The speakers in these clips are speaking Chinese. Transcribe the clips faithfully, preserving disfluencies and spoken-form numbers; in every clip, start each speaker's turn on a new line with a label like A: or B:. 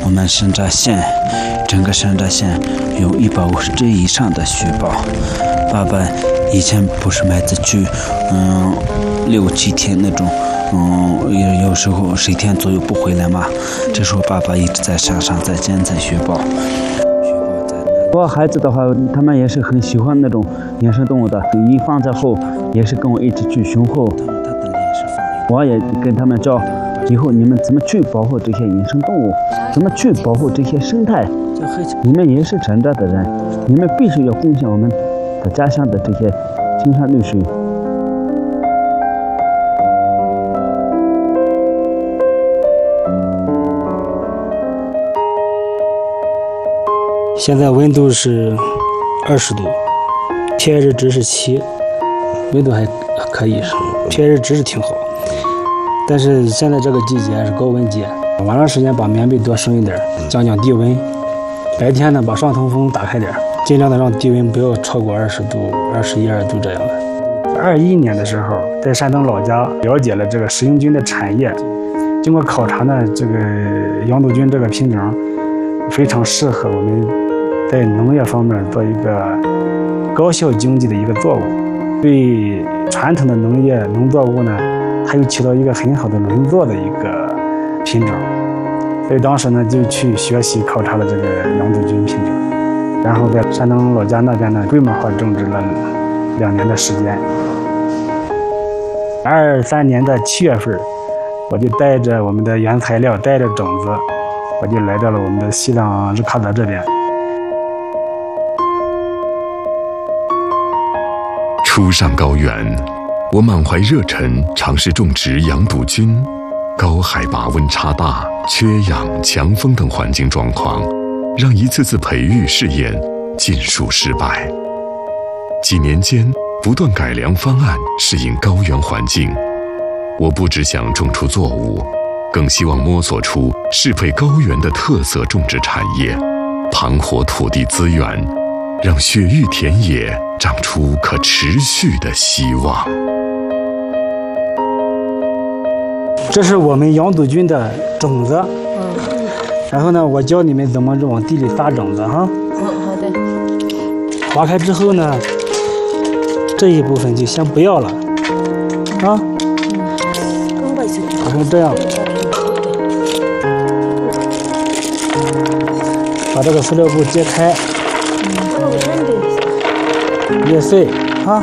A: 我们山楂县整个山楂县有一百五十只以上的雪豹。爸爸以前不是每次去，嗯，六七天那种，嗯，有有时候十天左右不回来嘛。这时候爸爸一直在山上在监测雪豹。我孩子的话，他们也是很喜欢那种野生动物的，一放在后也是跟我一起去巡后。我也跟他们教，以后你们怎么去保护这些野生动物，怎么去保护这些生态。你们也是成长的人，你们必须要贡献我们的家乡的这些青山绿水。
B: 现在温度是二十度 ，P H 值是七，温度还可以，P H 值是挺好。但是现在这个季节是高温季，晚上时间把棉被多升一点，降降低温。白天呢，把上通风打开点，尽量的让低温不要超过二十度、二十一二度这样的。二一年的时候，在山东老家了解了这个食用菌的产业，经过考察呢，这个羊肚菌这个品种非常适合我们在农业方面做一个高效经济的一个作物，对传统的农业农作物呢，它又起到一个很好的轮作的一个品种。所以当时呢，就去学习考察了这个羊肚菌品种，然后在山东老家那边呢，规模化种植了两年的时间。二三年的七月份，我就带着我们的原材料，带着种子，我就来到了我们的西藏日喀则这边。
C: 初上高原，我满怀热忱，尝试种植羊肚菌。高海拔、温差大、缺氧、强风等环境状况，让一次次培育试验尽数失败。几年间，不断改良方案，适应高原环境。我不只想种出作物，更希望摸索出适配高原的特色种植产业，盘活土地资源，让雪域田野长出可持续的希望。
B: 这是我们羊肚菌的种子，嗯，然后呢，我教你们怎么往地里撒种子哈。
D: 嗯，好的。
B: 划开之后呢，这一部分就先不要了，啊。
D: 嗯，
B: 然后这样，把这个塑料布揭开，捏碎啊。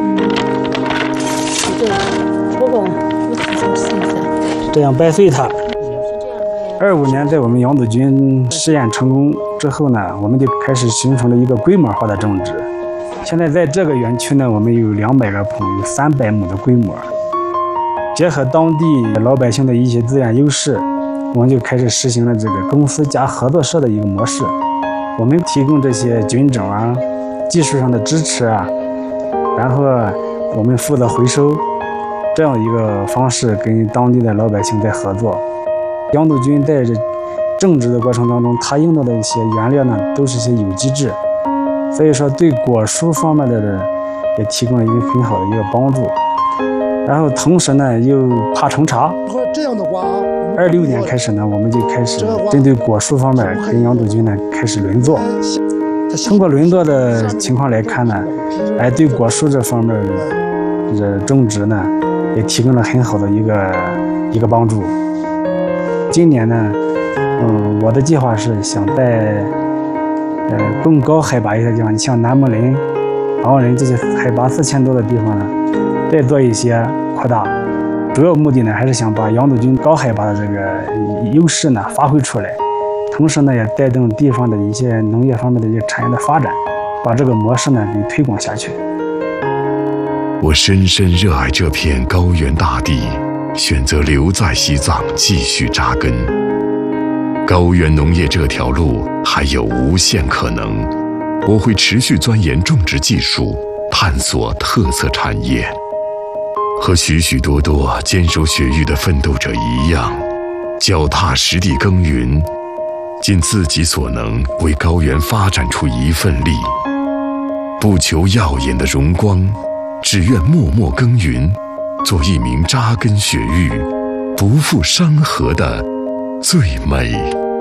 B: 这样掰碎它。二五年，在我们羊肚菌试验成功之后呢，我们就开始形成了一个规模化的种植。现在在这个园区呢，我们有两百个棚，有三百亩的规模。结合当地老百姓的一些资源优势，我们就开始实行了这个公司加合作社的一个模式。我们提供这些菌种啊，技术上的支持啊，然后我们负责回收。这样一个方式跟当地的老百姓在合作。羊肚菌在这种植的过程当中，它用到的一些原料呢，都是些有机质，所以说对果蔬方面的人也提供了一个很好的一个帮助。然后同时呢，又怕虫查。
E: 这样的话，
B: 二六年开始呢，我们就开始针对果蔬方面跟羊肚菌呢开始轮作。通过轮作的情况来看呢，哎，对果蔬这方面的种植呢，也提供了很好的一个一个帮助。今年呢，嗯，我的计划是想在呃更高海拔一些地方，像南木林、昂仁这些海拔四千多的地方呢，再做一些扩大。主要目的呢，还是想把羊肚菌高海拔的这个优势呢发挥出来，同时呢，也带动地方的一些农业方面的一些产业的发展，把这个模式呢给推广下去。
C: 我深深热爱这片高原大地，选择留在西藏继续扎根。高原农业这条路还有无限可能，我会持续钻研种植技术，探索特色产业。和许许多多坚守雪域的奋斗者一样，脚踏实地耕耘，尽自己所能为高原发展出一份力。不求耀眼的荣光，只愿默默耕耘，做一名扎根雪域、不负山河的最美